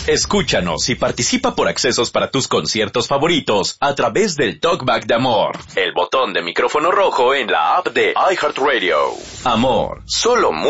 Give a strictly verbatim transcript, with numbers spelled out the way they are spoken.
Escúchanos y participa por accesos para tus conciertos favoritos a través del Talkback de Amor, el botón de micrófono rojo en la app de iHeartRadio. Amor, solo